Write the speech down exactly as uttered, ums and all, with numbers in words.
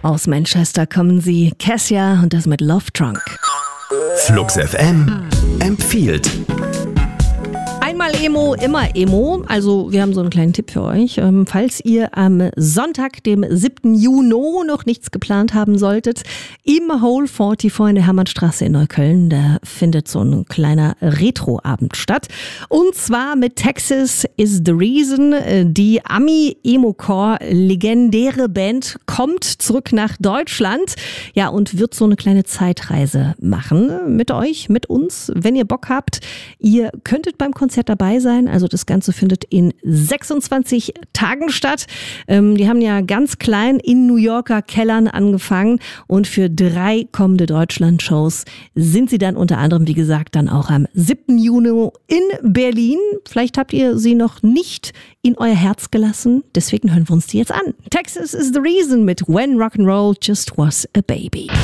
Aus Manchester kommen sie, Cassia und das mit Love Drunk. Flux F M empfiehlt. Einmal Emo, immer Emo. Also wir haben so einen kleinen Tipp für euch. Ähm, falls ihr am Sonntag, dem siebten Juni, noch nichts geplant haben solltet, im Hole vierundvierzig in der Hermannstraße in Neukölln, da findet so ein kleiner Retro-Abend statt. Und zwar mit Texas is the Reason. Die Ami-Emo-Core-legendäre Band kommt zurück nach Deutschland, ja, und wird so eine kleine Zeitreise machen mit euch, mit uns, wenn ihr Bock habt. Ihr könntet beim Konzert dabei sein. Also das Ganze findet in sechsundzwanzig Tagen statt. Ähm, die haben ja ganz klein in New Yorker Kellern angefangen und für drei kommende Deutschland-Shows sind sie dann unter anderem, wie gesagt, dann auch am siebten Juni in Berlin. Vielleicht habt ihr sie noch nicht in euer Herz gelassen. Deswegen hören wir uns die jetzt an. Texas is the Reason mit When Rock'n'Roll Just Was a Baby.